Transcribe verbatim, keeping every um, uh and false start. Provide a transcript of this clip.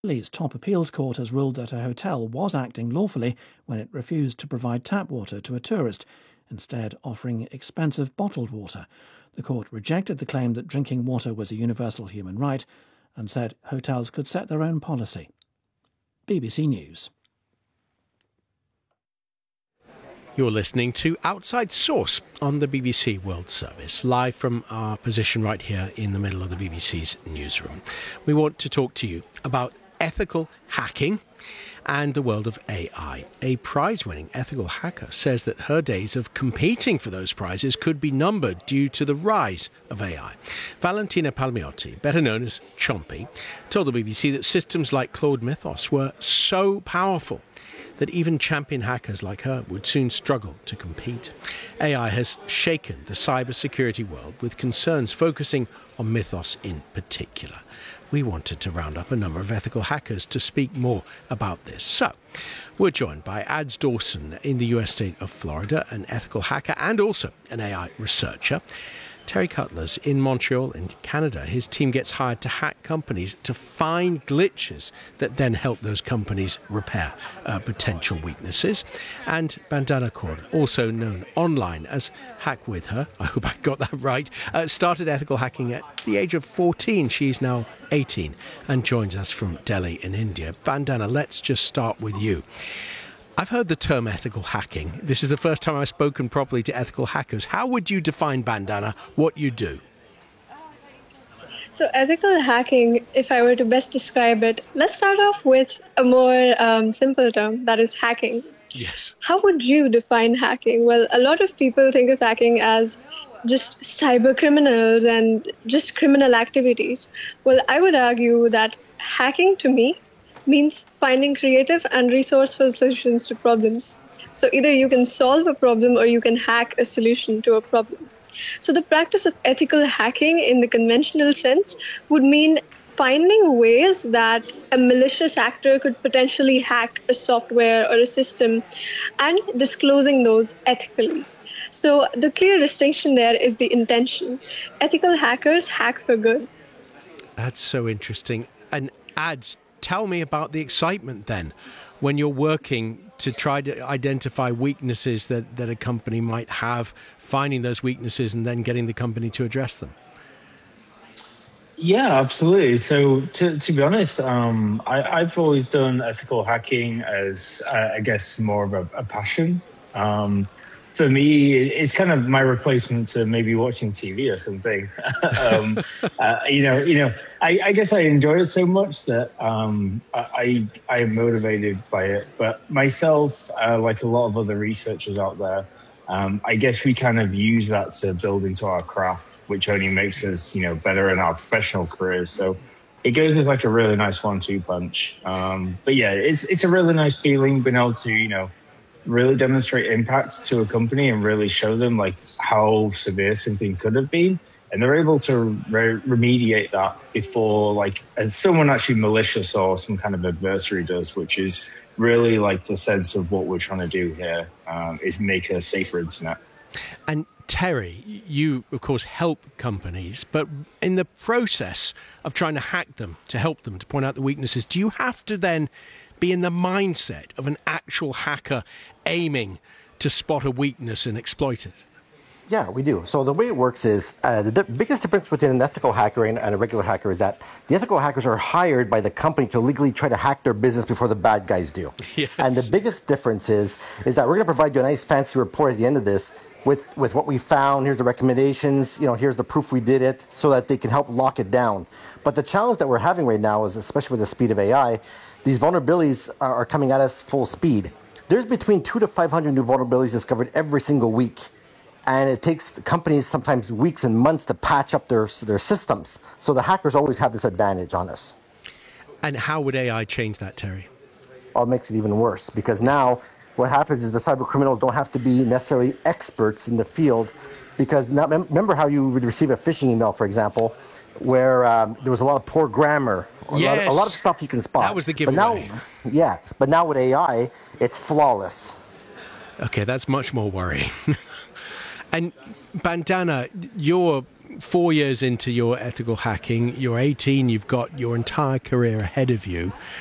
Italy's top appeals court has ruled that a hotel was acting lawfully when it refused to provide tap water to a tourist, instead offering expensive bottled water. The court rejected the claim that drinking water was a universal human right and said hotels could set their own policy. B B C News. You're listening to Outside Source on the B B C World Service, live from our position right here in the middle of the B B C's newsroom. We want to talk to you about ethical hacking and the world of A I. A prize-winning ethical hacker says that her days of competing for those prizes could be numbered due to the rise of A I. Valentina Palmiotti, better known as Chompy, told the B B C that systems like Claude Mythos were so powerful that even champion hackers like her would soon struggle to compete. A I has shaken the cybersecurity world, with concerns focusing on Mythos in particular. We wanted to round up a number of ethical hackers to speak more about this. So, we're joined by Ads Dawson in the U S state of Florida, an ethical hacker and also an A I researcher. Terry Cutlers in Montreal in Canada. His team gets hired to hack companies to find glitches that then help those companies repair uh, potential weaknesses. And Bandana Kaur, also known online as Hack With Her, I hope I got that right, uh, started ethical hacking at the age of fourteen. She's now eighteen and joins us from Delhi in India. Bandana, let's just start with you. I've heard the term ethical hacking. This is the first time I've spoken properly to ethical hackers. How would you define, Bandana, what you do? So ethical hacking, if I were to best describe it, let's start off with a more um, simple term, that is hacking. Yes. How would you define hacking? Well, a lot of people think of hacking as just cyber criminals and just criminal activities. Well, I would argue that hacking to me means finding creative and resourceful solutions to problems. So either you can solve a problem or you can hack a solution to a problem. So the practice of ethical hacking in the conventional sense would mean finding ways that a malicious actor could potentially hack a software or a system and disclosing those ethically. So the clear distinction there is the intention. Ethical hackers hack for good. That's so interesting. And Ads, tell me about the excitement then when you're working to try to identify weaknesses that, that a company might have, finding those weaknesses and then getting the company to address them. Yeah, absolutely. So to, to be honest, um, I, I've always done ethical hacking as, uh, I guess, more of a, a passion. Um, For me, it's kind of my replacement to maybe watching T V or something. um, uh, you know, you know, I, I guess I enjoy it so much that um, I I am motivated by it. But myself, uh, like a lot of other researchers out there, um, I guess we kind of use that to build into our craft, which only makes us, you know, better in our professional careers. So it goes as like a really nice one-two punch. Um, but yeah, it's it's a really nice feeling being able to, you know, really demonstrate impact to a company and really show them like how severe something could have been, and they're able to re- remediate that before like as someone actually malicious or some kind of adversary does, which is really like the sense of what we're trying to do here, um, is make a safer internet. And Terry, you of course help companies, but in the process of trying to hack them, to help them, to point out the weaknesses, do you have to then be in the mindset of an actual hacker aiming to spot a weakness and exploit it? Yeah, we do. So the way it works is uh, the di- biggest difference between an ethical hacker and, and a regular hacker is that the ethical hackers are hired by the company to legally try to hack their business before the bad guys do. Yes. And the biggest difference is, is that we're going to provide you a nice fancy report at the end of this with, with what we found. Here's the recommendations, you know, here's the proof we did it, so that they can help lock it down. But the challenge that we're having right now is, especially with the speed of A I, these vulnerabilities are, are coming at us full speed. There's between two to five hundred new vulnerabilities discovered every single week. And it takes companies sometimes weeks and months to patch up their their systems. So the hackers always have this advantage on us. And how would A I change that, Terry? Well, it makes it even worse, because now what happens is the cyber criminals don't have to be necessarily experts in the field, because now remember how you would receive a phishing email, for example, where um, there was a lot of poor grammar, a, yes. lot of, a lot of stuff you can spot. That was the giveaway. But now, yeah, but now with A I, it's flawless. Okay, that's much more worrying. And Bandana, you're four years into your ethical hacking, you're eighteen, you've got your entire career ahead of you.